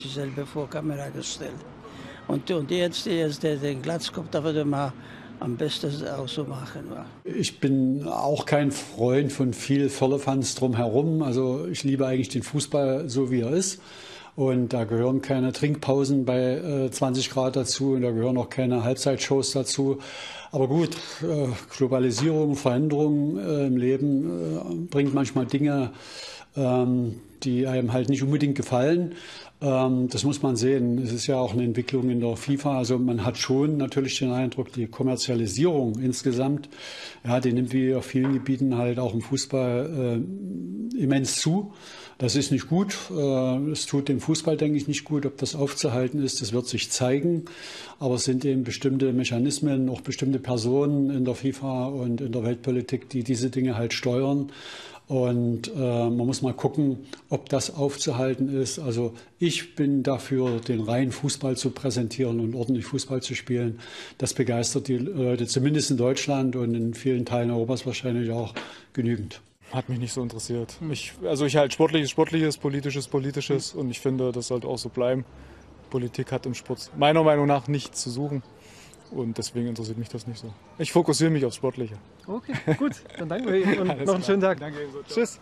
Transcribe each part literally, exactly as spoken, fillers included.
Selber vor Kamera gestellt. Und, und jetzt, jetzt der, den Glatzkopf, da würde man am besten auch so machen. Ja. Ich bin auch kein Freund von viel Firlefanz drumherum. Also ich liebe eigentlich den Fußball so, wie er ist. Und da gehören keine Trinkpausen bei äh, zwanzig Grad dazu und da gehören auch keine Halbzeitshows dazu. Aber gut, äh, Globalisierung, Veränderung äh, im Leben äh, bringt manchmal Dinge, ähm, die einem halt nicht unbedingt gefallen. Ähm, das muss man sehen. Es ist ja auch eine Entwicklung in der FIFA. Also man hat schon natürlich den Eindruck, die Kommerzialisierung insgesamt, ja, die nimmt wie auf vielen Gebieten halt auch im Fußball äh, immens zu. Das ist nicht gut. Es tut dem Fußball, denke ich, nicht gut. Ob das aufzuhalten ist, das wird sich zeigen. Aber es sind eben bestimmte Mechanismen, auch bestimmte Personen in der FIFA und in der Weltpolitik, die diese Dinge halt steuern. Und äh, man muss mal gucken, ob das aufzuhalten ist. Also ich bin dafür, den reinen Fußball zu präsentieren und ordentlich Fußball zu spielen. Das begeistert die Leute, zumindest in Deutschland und in vielen Teilen Europas wahrscheinlich auch genügend. Hat mich nicht so interessiert. Ich, also ich halte Sportliches, Sportliches, Politisches, Politisches und ich finde, das sollte auch so bleiben. Politik hat im Sport meiner Meinung nach nichts zu suchen und deswegen interessiert mich das nicht so. Ich fokussiere mich aufs Sportliche. Okay, gut, dann danke wir und noch einen klar. schönen Tag. Danke ebenso. Tschüss.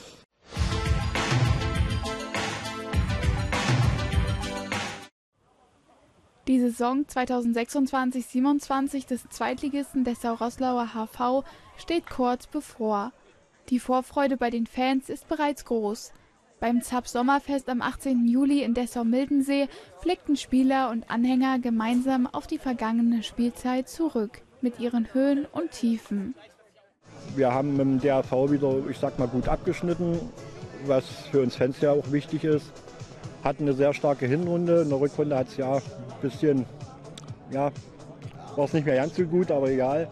Die Saison zweitausendsechsundzwanzig siebenundzwanzig des Zweitligisten Dessau-Roßlauer H V steht kurz bevor. Die Vorfreude bei den Fans ist bereits groß. Beim Z A P Sommerfest am achtzehnten Juli in Dessau-Mildensee blickten Spieler und Anhänger gemeinsam auf die vergangene Spielzeit zurück, mit ihren Höhen und Tiefen. Wir haben mit dem D R V wieder, ich sag mal, gut abgeschnitten, was für uns Fans ja auch wichtig ist. Hatten eine sehr starke Hinrunde, in der Rückrunde hat es ja ein bisschen, ja, war es nicht mehr ganz so gut, aber egal.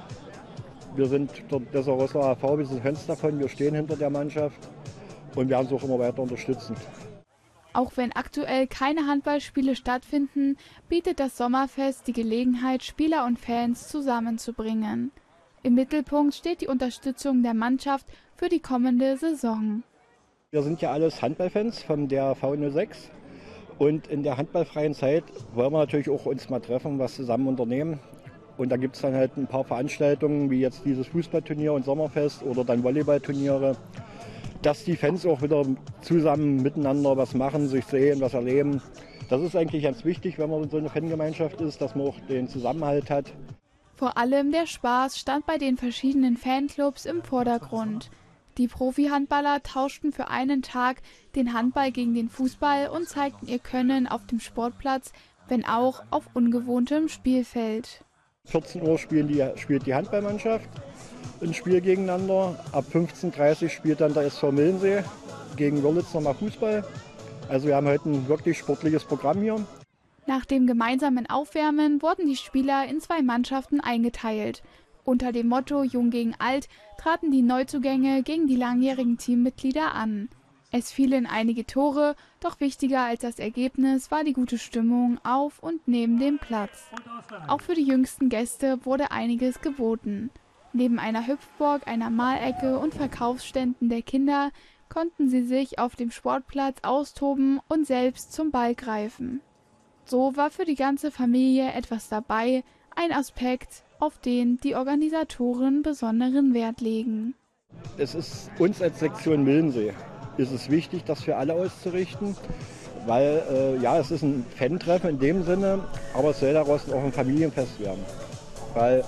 Wir sind der Dessau-Roßlauer H V, wir sind Fans davon, wir stehen hinter der Mannschaft und werden es auch immer weiter unterstützen. Auch wenn aktuell keine Handballspiele stattfinden, bietet das Sommerfest die Gelegenheit, Spieler und Fans zusammenzubringen. Im Mittelpunkt steht die Unterstützung der Mannschaft für die kommende Saison. Wir sind ja alles Handballfans vom D R V null sechs und in der handballfreien Zeit wollen wir natürlich auch uns mal treffen, was zusammen unternehmen. Und da gibt es dann halt ein paar Veranstaltungen, wie jetzt dieses Fußballturnier und Sommerfest oder dann Volleyballturniere, dass die Fans auch wieder zusammen miteinander was machen, sich sehen, was erleben. Das ist eigentlich ganz wichtig, wenn man so eine Fangemeinschaft ist, dass man auch den Zusammenhalt hat. Vor allem der Spaß stand bei den verschiedenen Fanclubs im Vordergrund. Die Profi-Handballer tauschten für einen Tag den Handball gegen den Fußball und zeigten ihr Können auf dem Sportplatz, wenn auch auf ungewohntem Spielfeld. vierzehn Uhr spielen die, spielt die Handballmannschaft ein Spiel gegeneinander. Ab fünfzehn Uhr dreißig spielt dann der S V Mildensee gegen Wörlitz nochmal Fußball. Also wir haben heute ein wirklich sportliches Programm hier. Nach dem gemeinsamen Aufwärmen wurden die Spieler in zwei Mannschaften eingeteilt. Unter dem Motto Jung gegen Alt traten die Neuzugänge gegen die langjährigen Teammitglieder an. Es fielen einige Tore, doch wichtiger als das Ergebnis war die gute Stimmung auf und neben dem Platz. Auch für die jüngsten Gäste wurde einiges geboten. Neben einer Hüpfburg, einer Malecke und Verkaufsständen der Kinder konnten sie sich auf dem Sportplatz austoben und selbst zum Ball greifen. So war für die ganze Familie etwas dabei, ein Aspekt, auf den die Organisatoren besonderen Wert legen. Es ist uns als Sektion Mildensee ist es wichtig, das für alle auszurichten, weil äh, ja, es ist ein Fan-Treffen in dem Sinne, aber es soll daraus auch ein Familienfest werden. Weil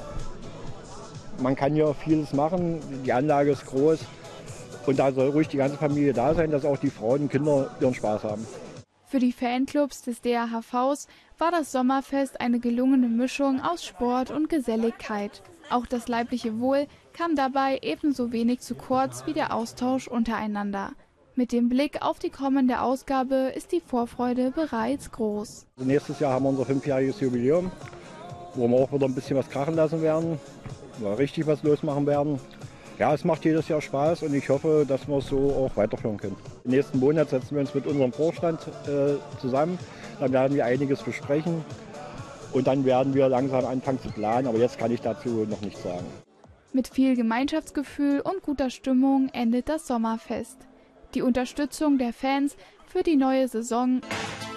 man kann hier vieles machen, die Anlage ist groß und da soll ruhig die ganze Familie da sein, dass auch die Frauen und Kinder ihren Spaß haben. Für die Fanclubs des D R H Vs war das Sommerfest eine gelungene Mischung aus Sport und Geselligkeit. Auch das leibliche Wohl kam dabei ebenso wenig zu kurz wie der Austausch untereinander. Mit dem Blick auf die kommende Ausgabe ist die Vorfreude bereits groß. Also nächstes Jahr haben wir unser fünfjähriges Jubiläum, wo wir auch wieder ein bisschen was krachen lassen werden, wo wir richtig was losmachen werden. Ja, es macht jedes Jahr Spaß und ich hoffe, dass wir es so auch weiterführen können. Im nächsten Monat setzen wir uns mit unserem Vorstand äh, zusammen, dann werden wir einiges besprechen und dann werden wir langsam anfangen zu planen, aber jetzt kann ich dazu noch nichts sagen. Mit viel Gemeinschaftsgefühl und guter Stimmung endet das Sommerfest. Die Unterstützung der Fans für die neue Saison.